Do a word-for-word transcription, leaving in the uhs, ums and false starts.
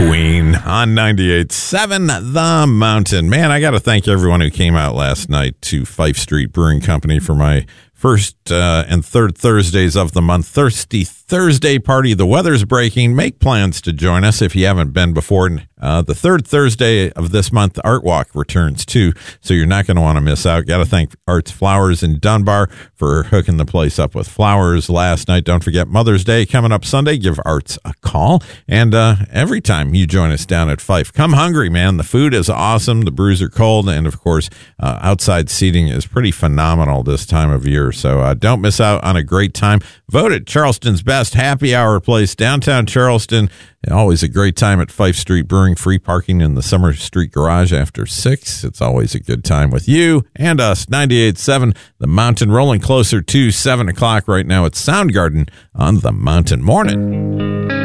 Queen on ninety-eight point seven The Mountain. Man, I got to thank everyone who came out last night to Fife Street Brewing Company for my first uh, and third Thursdays of the month Thirsty Thursday party. The weather's breaking. Make plans to join us if you haven't been before. Uh, the third Thursday of this month, Art Walk returns too, so you're not going to want to miss out. Got to thank Arts Flowers in Dunbar for hooking the place up with flowers last night. Don't forget Mother's Day coming up Sunday. Give Arts a call. And uh, every time you join us down at Fife, come hungry, man. The food is awesome. The brews are cold. And, of course, uh, outside seating is pretty phenomenal this time of year. So uh, don't miss out on a great time. Voted Charleston's best happy hour place, downtown Charleston. Always a great time at Fife Street Brewing. Free parking in the Summer Street Garage after six. It's always a good time with you and us. ninety-eight point seven The Mountain, rolling closer to seven o'clock right now. It's Soundgarden on The Mountain. Morning.